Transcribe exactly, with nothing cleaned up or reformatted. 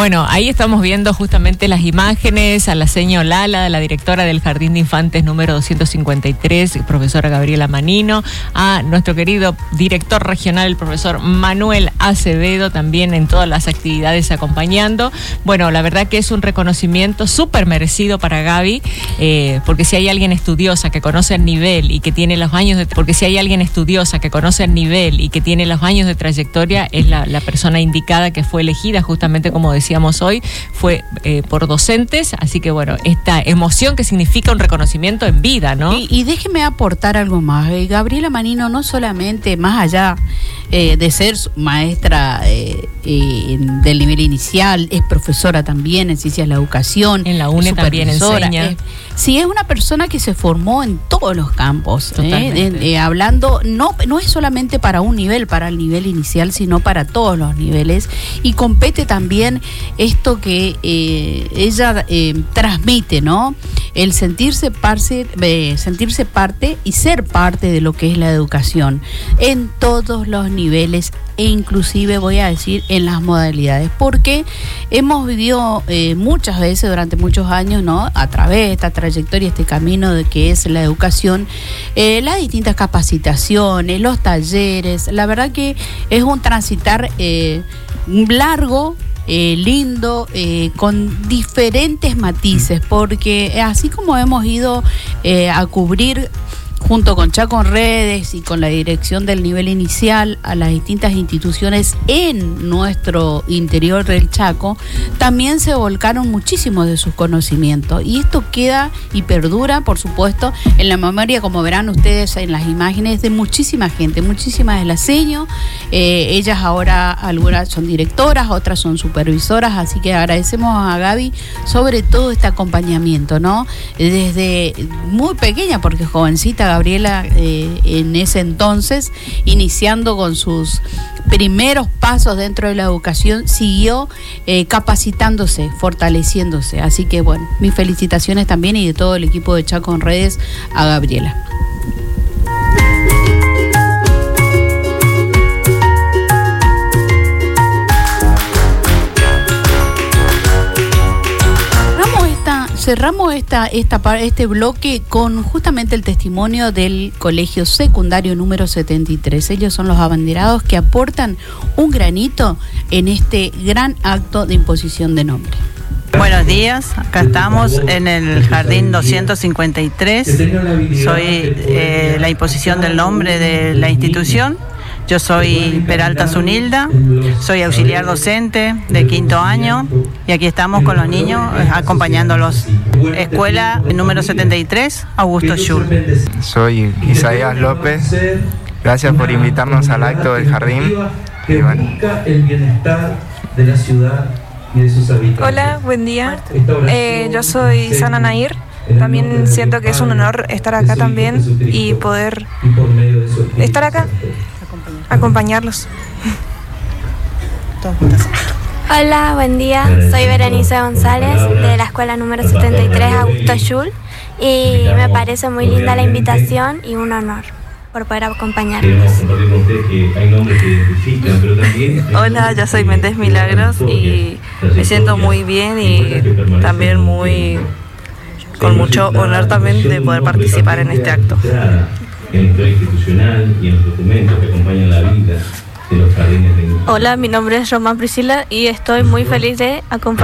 Bueno, ahí estamos viendo justamente las imágenes a la señora Lala, la directora del Jardín de Infantes número doscientos cincuenta y tres, profesora Gabriela Manino, a nuestro querido director regional, el profesor Manuel Acevedo, también en todas las actividades acompañando. Bueno, la verdad que es un reconocimiento súper merecido para Gaby, eh, porque si hay alguien estudiosa que conoce el nivel y que tiene los años de, porque si hay alguien estudiosa que conoce el nivel y que tiene los años de trayectoria, es la, la persona indicada que fue elegida, justamente como decíamos hoy, fue eh, por docentes. Así que bueno, esta emoción que significa un reconocimiento en vida, ¿no? Y, y déjeme aportar algo más. Eh, Gabriela Manino no solamente, más allá eh, de ser maestra eh, eh, del nivel inicial, es profesora también en ciencias de la educación. En la UNE también enseña. Es, sí, es una persona que se formó en todos los campos. Totalmente. Eh, eh, hablando, no, no es solamente para un nivel, para el nivel inicial, sino para todos los niveles. Y compete también esto que eh, ella eh, transmite, ¿no? El sentirse parte, eh, sentirse parte y ser parte de lo que es la educación en todos los niveles, e inclusive voy a decir en las modalidades, porque hemos vivido eh, muchas veces durante muchos años, ¿no? A través de esta trayectoria, este camino de que es la educación, eh, las distintas capacitaciones, los talleres. La verdad que es un transitar eh, largo, Eh, lindo, eh, con diferentes matices, porque así como hemos ido eh, a cubrir junto con Chaco en Redes y con la dirección del nivel inicial a las distintas instituciones en nuestro interior del Chaco, también se volcaron muchísimos de sus conocimientos, y esto queda y perdura, por supuesto, en la memoria, como verán ustedes en las imágenes, de muchísima gente, muchísimas de las seño. Eh, ellas ahora, algunas son directoras, otras son supervisoras, así que agradecemos a Gaby sobre todo este acompañamiento, ¿no? Desde muy pequeña, porque jovencita Gabriela, eh, en ese entonces, iniciando con sus primeros pasos dentro de la educación, siguió eh, capacitándose, fortaleciéndose. Así que bueno, mis felicitaciones también, y de todo el equipo de Chaco en Redes, a Gabriela. Cerramos esta, esta, este bloque con justamente el testimonio del Colegio Secundario número setenta y tres. Ellos son los abanderados que aportan un granito en este gran acto de imposición de nombre. Buenos días, acá estamos en el Jardín doscientos cincuenta y tres. Soy eh, la imposición del nombre de la institución. Yo soy Peralta Zunilda, soy auxiliar docente de quinto año, y aquí estamos con los niños acompañándolos. Escuela número setenta y tres, Augusto Schul. Soy Isaías López, gracias por invitarnos al acto del jardín. Y bueno. Hola, buen día. Eh, yo soy Sana Nair. También siento que es un honor estar acá también y poder estar acá, acompañarlos. Hola, buen día. Soy Berenice González de la escuela número setenta y tres, Augusto Schul, y me parece muy linda la invitación y un honor por poder acompañarlos. Hola, yo soy Méndez Milagros y me siento muy bien y también muy con mucho honor también de poder participar en este acto. Hola, mi nombre es Román Priscila y estoy muy feliz de acompañar.